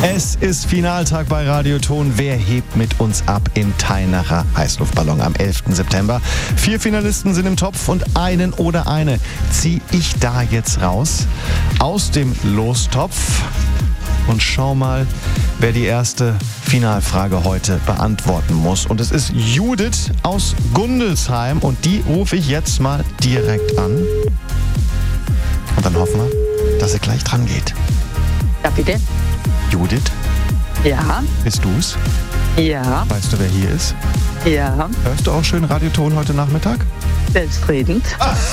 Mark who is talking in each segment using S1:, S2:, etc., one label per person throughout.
S1: Es ist Finaltag bei Radioton. Wer hebt mit uns ab im Teilnacher Heißluftballon am 11. September? 4 Finalisten sind im Topf und einen oder eine ziehe ich da jetzt raus aus dem Lostopf. Und schau mal, wer die erste Finalfrage heute beantworten muss. Und es ist Judith aus Gundelsheim und die rufe ich jetzt mal direkt an. Und dann hoffen wir, dass sie gleich dran geht.
S2: Ja, bitte.
S1: Judith?
S2: Ja.
S1: Bist du's?
S2: Ja.
S1: Weißt du, wer hier ist?
S2: Ja.
S1: Hörst du auch schön Radioton heute Nachmittag?
S2: Selbstredend.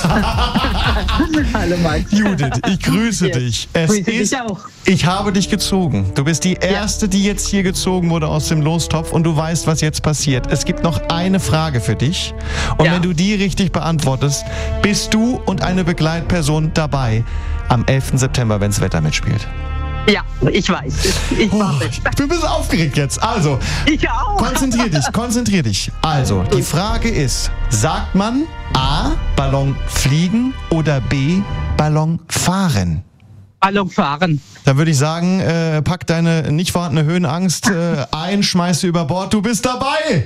S2: Hallo Max.
S1: Judith, ich grüße dich.
S2: Grüße dich auch.
S1: Ich habe dich gezogen. Du bist die Erste, die jetzt hier gezogen wurde aus dem Lostopf und du weißt, was jetzt passiert. Es gibt noch eine Frage für dich und wenn du die richtig beantwortest, bist du und eine Begleitperson dabei am 11. September, wenn das Wetter mitspielt.
S2: Ja, ich weiß. Ich bin
S1: ein bisschen aufgeregt jetzt. Also,
S2: ich auch.
S1: Konzentrier dich. Also, die Frage ist, sagt man A, Ballon fliegen oder B, Ballon fahren?
S2: Ballon fahren.
S1: Dann würde ich sagen, pack deine nicht vorhandene Höhenangst ein, schmeiß sie über Bord, du bist dabei!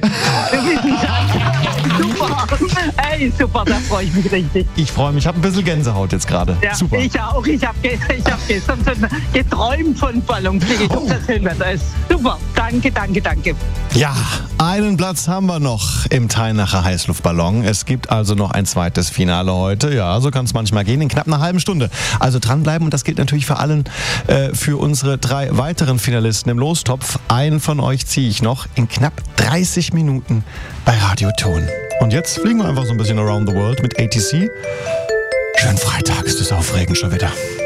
S2: Super! Ey, super, da freue ich mich richtig.
S1: Ich freue mich, ich habe ein bisschen Gänsehaut jetzt gerade.
S2: Ja,
S1: super.
S2: Ich auch, ich hab gestern schon geträumt von Ballonfliege. Ich hoffe, das Höhenwetter ist super. Danke.
S1: Ja, einen Platz haben wir noch im Teilnacher Heißluftballon. Es gibt also noch ein zweites Finale heute. Ja, so kann es manchmal gehen, in knapp einer halben Stunde. Also dranbleiben und das gilt natürlich für unsere 3 weiteren Finalisten im Lostopf. Einen von euch ziehe ich noch in knapp 30 Minuten bei Radioton. Und jetzt fliegen wir einfach so ein bisschen around the world mit ATC. Schönen Freitag, ist das aufregend schon wieder.